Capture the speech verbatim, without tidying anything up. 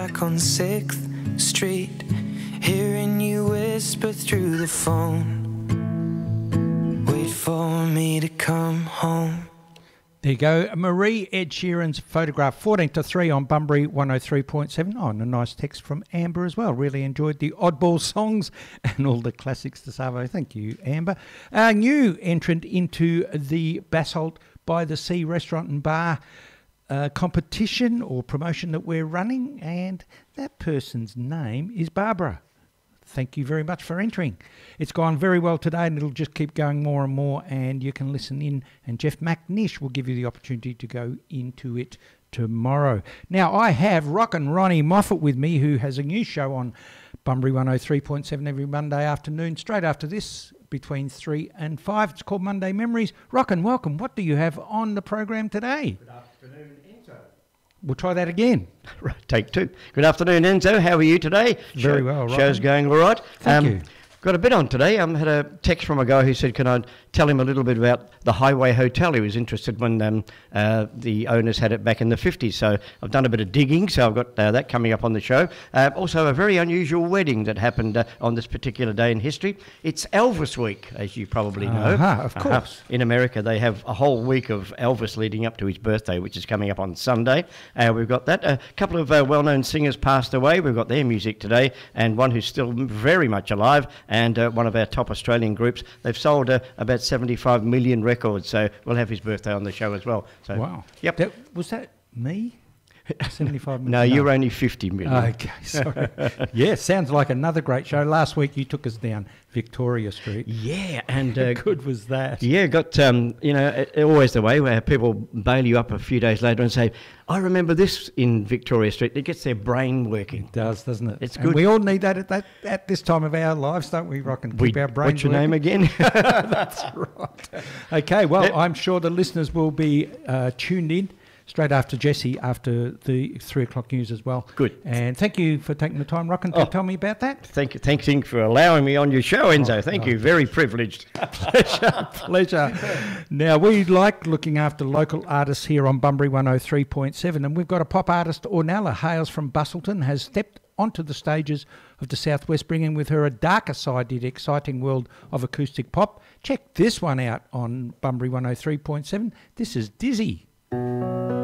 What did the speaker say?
back on sixth Street, hearing you whisper through the phone, wait for me to come home. There you go. Marie Ed Sheeran's Photograph, fourteen to three on Bunbury one oh three point seven. Oh, and a nice text from Amber as well. Really enjoyed the oddball songs and all the classics to Savo. Thank you, Amber. A new entrant into the Basalt by the Sea restaurant and bar uh, competition or promotion that we're running, and that person's name is Barbara. Thank you very much for entering. It's gone very well today, and it'll just keep going more and more, and you can listen in, and Jeff McNish will give you the opportunity to go into it tomorrow. Now, I have Rockin' Ronnie Moffat with me, who has a new show on Bunbury one oh three point seven every Monday afternoon, straight after this, between three and five. It's called Monday Memories. Rockin', welcome. What do you have on the program today? Good afternoon, Enzo. We'll try that again. Right, take two. Good afternoon, Enzo. How are you today? Very Show, well, Rockin'. Show's going all right. Thank um, you. Got a bit on today. I um, had a text from a guy who said, can I tell him a little bit about the Highway Hotel? He was interested when um, uh, the owners had it back in the fifties. So I've done a bit of digging, so I've got uh, that coming up on the show. Uh, also, a very unusual wedding that happened uh, on this particular day in history. It's Elvis Week, as you probably know. Uh-huh, of Uh-huh. course. In America, they have a whole week of Elvis leading up to his birthday, which is coming up on Sunday. Uh, we've got that. A couple of uh, well-known singers passed away. We've got their music today, and one who's still very much alive, and uh, one of our top Australian groups. They've sold uh, about seventy-five million records, so we'll have his birthday on the show as well. So, Wow. Yep. That, was that me? seventy-five no, million? you're only fifty million. Okay, sorry. Yeah, sounds like another great show. Last week you took us down Victoria Street. Yeah, and uh, How good was that? yeah, got um, you know, it, always the way where people bail you up a few days later and say, "I remember this in Victoria Street." It gets their brain working. It does, doesn't it? It's And good. we all need that at that at this time of our lives, don't we, Rock? And keep We, our brains what's your working. name again? That's right. Okay, well, Yep. I'm sure the listeners will be uh, tuned in straight after Jesse, after the three o'clock news as well. Good. And thank you for taking the time, Rock, and to Oh. tell me about that. Thank you, thank you for allowing me on your show, Enzo. Oh, Thank oh. you, very privileged. Pleasure, pleasure. Now, we like looking after local artists here on Bunbury one oh three point seven, and we've got a pop artist, Ornella, hails from Bustleton, has stepped onto the stages of the Southwest, bringing with her a darker side to the exciting world of acoustic pop. Check this one out on Bunbury one oh three point seven. This is Dizzy.